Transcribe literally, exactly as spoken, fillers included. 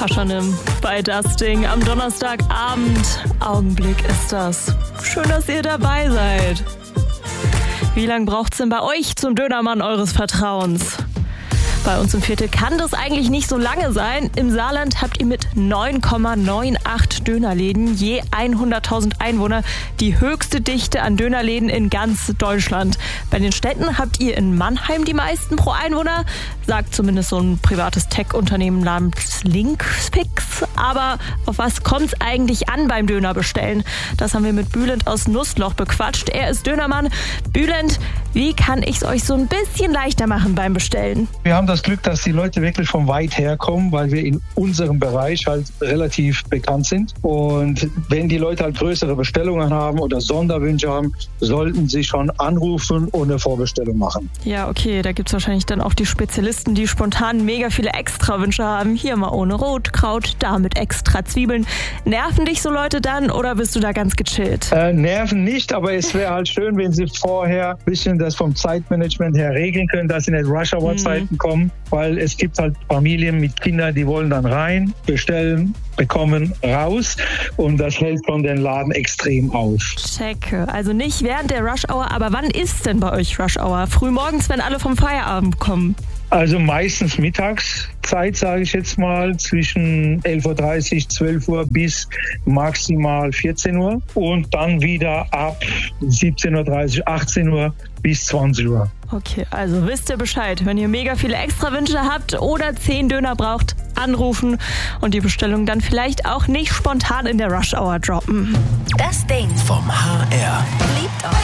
Paschanim bei Das Ding am Donnerstagabend. Augenblick ist das. Schön, dass ihr dabei seid. Wie lange braucht's denn bei euch zum Dönermann eures Vertrauens? Bei uns im Viertel kann das eigentlich nicht so lange sein. Im Saarland habt ihr mit neun Komma achtundneunzig Dönerläden je hunderttausend Einwohner die höchste Dichte an Dönerläden in ganz Deutschland. Bei den Städten habt ihr in Mannheim die meisten pro Einwohner, sagt zumindest so ein privates Tech-Unternehmen namens Linkspix. Aber auf was kommt's eigentlich an beim Dönerbestellen? Das haben wir mit Bülent aus Nussloch bequatscht. Er ist Dönermann. Bülent, wie kann ich's euch so ein bisschen leichter machen beim Bestellen? Wir haben das Glück, dass die Leute wirklich von weit her kommen, weil wir in unserem Bereich halt relativ bekannt sind. Und wenn die Leute halt größere Bestellungen haben oder Sonderwünsche haben, sollten sie schon anrufen und eine Vorbestellung machen. Ja, okay, da gibt's wahrscheinlich dann auch die Spezialisten, die spontan mega viele Extrawünsche haben. Hier mal ohne Rotkraut, da mit extra Zwiebeln. Nerven dich so Leute dann oder bist du da ganz gechillt? Äh, nerven nicht, aber es wäre halt schön, wenn sie vorher ein bisschen das vom Zeitmanagement her regeln können, dass sie nicht Rush-Hour-Zeiten mhm. kommen. Weil es gibt halt Familien mit Kindern, die wollen dann rein, bestellen, bekommen, raus und das hält schon den Laden extrem auf. Checke. Also nicht während der Rush-Hour, aber wann ist denn bei euch Rush-Hour? Frühmorgens, wenn alle vom Feierabend kommen? Also meistens Mittagszeit, sage ich jetzt mal, zwischen elf Uhr dreißig, zwölf Uhr bis maximal vierzehn Uhr und dann wieder ab siebzehn Uhr dreißig, achtzehn Uhr bis zwanzig Uhr. Okay, also wisst ihr Bescheid. Wenn ihr mega viele Extrawünsche habt oder zehn Döner braucht, anrufen und die Bestellung dann vielleicht auch nicht spontan in der Rush-Hour droppen. Das Ding vom H R. liebt euch.